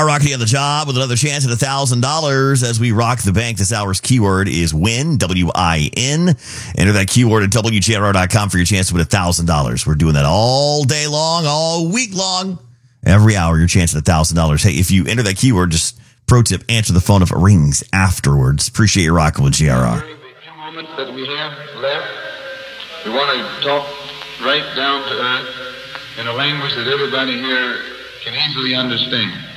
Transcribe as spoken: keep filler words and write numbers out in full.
Rocking on the job with another chance at one thousand dollars as we rock the bank. This hour's keyword is win, W I N. Enter that keyword at W J R R dot com for your chance to win one thousand dollars. We're doing that all day long, all week long. Every hour, your chance at one thousand dollars. Hey, if you enter that keyword, just pro tip, answer the phone if it rings afterwards. Appreciate you rocking with J R R. During the few moments that we have left, we want to talk right down to earth in a language that everybody here can easily understand.